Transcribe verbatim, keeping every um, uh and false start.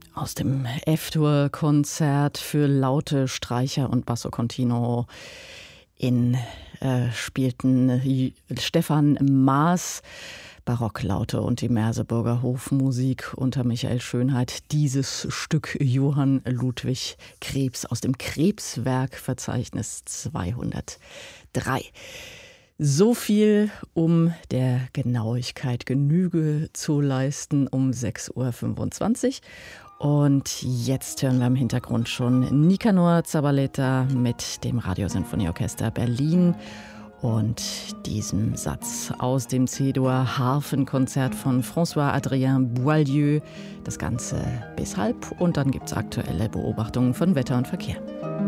Aus dem F-Dur-Konzert für Laute, Streicher und Basso Continuo in äh, spielten J- Stefan Maas, Barocklaute und die Merseburger Hofmusik unter Michael Schönheit. Dieses Stück Johann Ludwig Krebs aus dem Krebswerkverzeichnis zweihundertdrei. So viel, um der Genauigkeit Genüge zu leisten, um sechs Uhr fünfundzwanzig. Und jetzt hören wir im Hintergrund schon Nicanor Zabaleta mit dem Radiosinfonieorchester Berlin und diesem Satz aus dem C-Dur-Harfenkonzert von François-Adrien Boieldieu. Das Ganze bis halb und dann gibt es aktuelle Beobachtungen von Wetter und Verkehr.